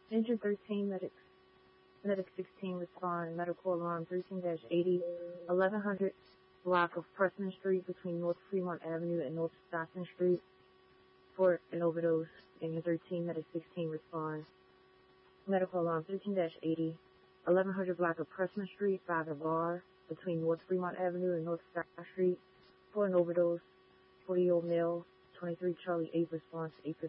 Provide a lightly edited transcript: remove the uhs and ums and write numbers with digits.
Injured 13, medic 16 respond, medical alarm 13-80, 1100 block of Pressman Street between North Fremont Avenue and North Stockton Street for an overdose. Injured 13, medic 16 respond, medical alarm 13-80, 1100 block of Pressman Street, Father Bar between North Fremont Avenue and North Stockton Street for an overdose. 40-year-old male, 23 Charlie 8 response, 8